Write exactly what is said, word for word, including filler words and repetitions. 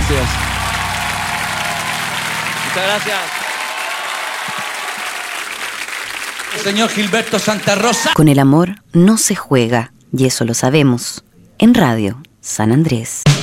gracias. Muchas gracias. Señor Gilberto Santa Rosa. Con el amor no se juega, y eso lo sabemos. En Radio San Andrés.